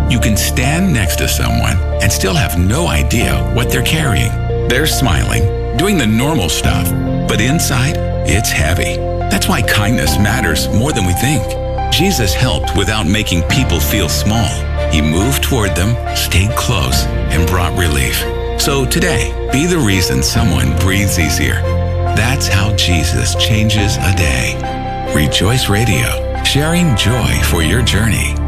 You can stand next to someone and still have no idea what they're carrying. They're smiling, doing the normal stuff, but inside, it's heavy. That's why kindness matters more than we think. Jesus helped without making people feel small. He moved toward them, stayed close, and brought relief. So today, be the reason someone breathes easier. That's how Jesus changes a day. Rejoice Radio, sharing joy for your journey.